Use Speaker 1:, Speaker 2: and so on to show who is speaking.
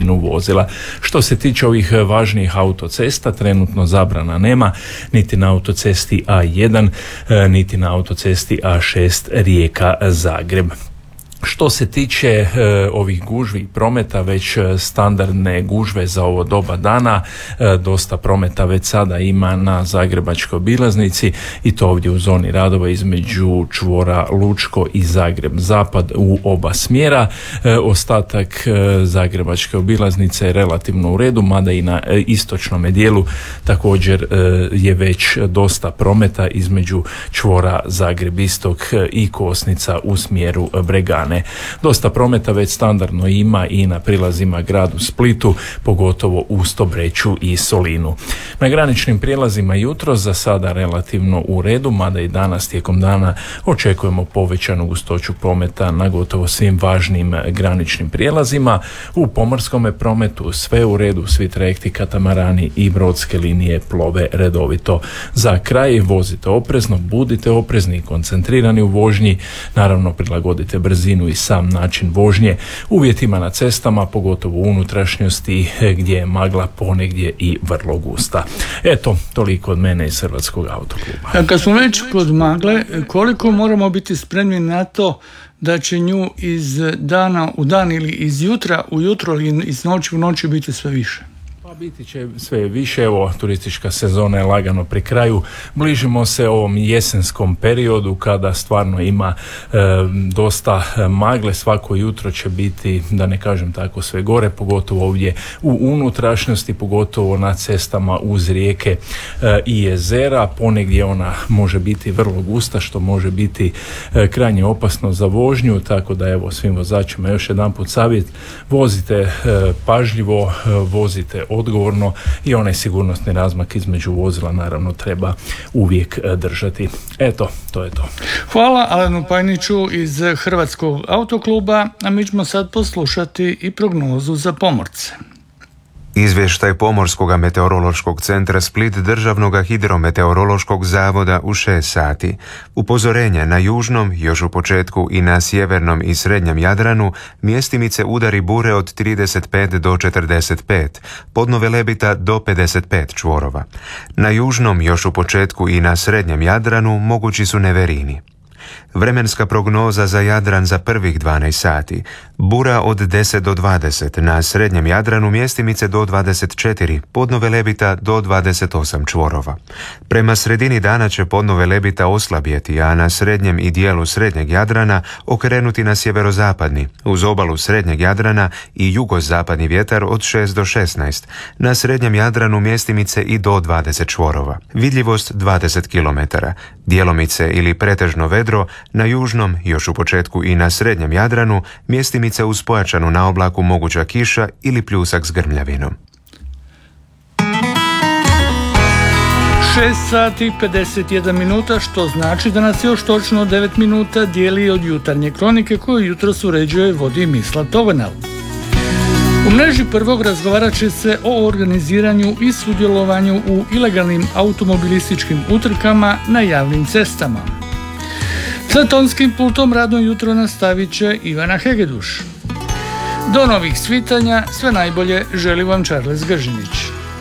Speaker 1: brzinu vozila. Što se tiče ovih važnijih autocesta, trenutno zabrana nema niti na autocesti A1, niti na autocesti A6 Rijeka-Zagreb. Što se tiče ovih gužvi i prometa, već standardne gužve za ovo doba dana, dosta prometa već sada ima na Zagrebačkoj obilaznici i to ovdje u zoni radova između čvora Lučko i Zagreb-Zapad u oba smjera. Ostatak Zagrebačke obilaznice je relativno u redu, mada i na istočnom dijelu također je već dosta prometa između čvora Zagreb-Istok i Kosnica u smjeru Bregane. Dosta prometa već standardno ima i na prilazima gradu Splitu, pogotovo u Stobreću i Solinu. Na graničnim prijelazima jutro za sada relativno u redu, mada i danas tijekom dana očekujemo povećanu gustoću prometa na gotovo svim važnim graničnim prijelazima. U pomorskom prometu sve u redu, svi trajekti, katamarani i brodske linije plove redovito. Za kraj vozite oprezno, budite oprezni i koncentrirani u vožnji, naravno prilagodite brzinu i sam način vožnje uvjetima na cestama, pogotovo u unutrašnjosti gdje je magla ponegdje i vrlo gusta. Eto, toliko od mene iz Hrvatskog autokluba.
Speaker 2: Kad smo već kod magle, koliko moramo biti spremni na to da će nju iz dana u dan ili iz jutra u jutro ili iz noći u noći biti sve više?
Speaker 1: Pa biti će sve više, evo turistička sezona je lagano pri kraju, bližimo se ovom jesenskom periodu kada stvarno ima dosta magle, svako jutro će biti, da ne kažem tako, sve gore, pogotovo ovdje u unutrašnjosti, pogotovo na cestama uz rijeke i jezera, ponegdje ona može biti vrlo gusta, što može biti krajnje opasno za vožnju, tako da evo svim vozačima još jedanput savjet, vozite pažljivo, vozite odgovorno i onaj sigurnosni razmak između vozila naravno treba uvijek držati. Eto, to je to.
Speaker 2: Hvala Alenu Pajniću iz Hrvatskog autokluba, a mi ćemo sad poslušati i prognozu za pomorce.
Speaker 3: Izvještaj Pomorskog meteorološkog centra Split Državnog hidrometeorološkog zavoda u 6 sati. Upozorenja na južnom, još u početku i na sjevernom i srednjem Jadranu, mjestimice udari bure od 35 do 45, podno Velebita do 55 čvorova. Na južnom, još u početku i na srednjem Jadranu mogući su neverini. Vremenska prognoza za Jadran za prvih 12 sati. Bura od 10 do 20, na srednjem Jadranu mjestimice do 24, podno Velebita do 28 čvorova. Prema sredini dana će podno Velebita oslabjeti, a na srednjem i dijelu srednjeg Jadrana okrenuti na sjeverozapadni, uz obalu srednjeg Jadrana i jugozapadni vjetar od 6 do 16, na srednjem Jadranu mjestimice i do 20 čvorova. Vidljivost 20 km, djelomice ili pretežno vedro na južnom, još u početku i na srednjem Jadranu, mjestimice uz pojačanu naoblaku moguća kiša ili pljusak s grmljavinom.
Speaker 2: 6 sati 51 minuta, što znači da nas još točno 9 minuta dijeli od jutarnje kronike koju jutros uređuje vodi Mislav Tovenel. U mreži prvog razgovarat će se o organiziranju i sudjelovanju u ilegalnim automobilističkim utrkama na javnim cestama. Za tonskim pultom radno jutro nastavit će Ivana Hegeduš. Do novih svitanja, sve najbolje želi vam Charles Gržinić.